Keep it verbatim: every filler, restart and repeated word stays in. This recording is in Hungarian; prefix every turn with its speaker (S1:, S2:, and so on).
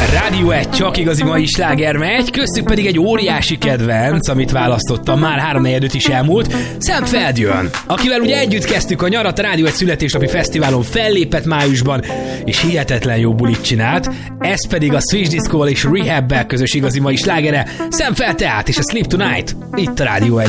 S1: Rádió egy csak igazi mai sláger megy, köztük pedig egy óriási kedvenc, amit választottam, már háromnegyed is elmúlt, Sam Feldjön, akivel ugye együtt kezdtük a nyarat, a Rádió egy születésnapi fesztiválon fellépett májusban, és hihetetlen jó bulit csinált, ez pedig a Switch Disco-val és Rehab-bel közös igazi mai slágere, Sam Feld tehát és a Sleep Tonight, itt a Rádió egy.